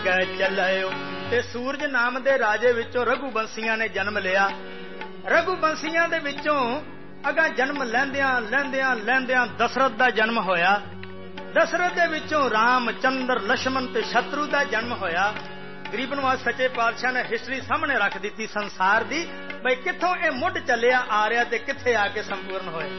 ਚੱਲਿਓ ਤੇ ਸੂਰਜ ਨਾਮ ਦੇ ਰਾਜੇ ਵਿੱਚੋਂ ਰਘੂਬੰਸੀਆਂ ਨੇ ਜਨਮ ਲਿਆ। ਰਘੂਬੰਸੀਆਂ ਦੇ ਵਿੱਚੋਂ ਅਗਾ ਜਨਮ ਲੈਂਦਿਆਂ ਦਸ਼ਰਥ ਦਾ ਜਨਮ ਹੋਇਆ। ਦਸ਼ਰਥ ਦੇ ਵਿੱਚੋਂ ਰਾਮ ਚੰਦਰ ਲਛਮਣ ਤੇ ਸ਼ਤਰੂ ਦਾ ਜਨਮ ਹੋਇਆ। ਗਰੀਬ ਨਵਾਜ਼ ਸੱਚੇ ਪਾਤਸ਼ਾਹ ਨੇ ਹਿਸਟਰੀ ਸਾਹਮਣੇ ਰੱਖ ਦਿੱਤੀ ਸੰਸਾਰ ਦੀ, ਬਈ ਕਿੱਥੋਂ ਇਹ ਮੁੱਢ ਚੱਲਿਆ ਆ ਰਿਹਾ ਤੇ ਕਿੱਥੇ ਆ ਕੇ ਸੰਪੂਰਨ ਹੋਇਆ।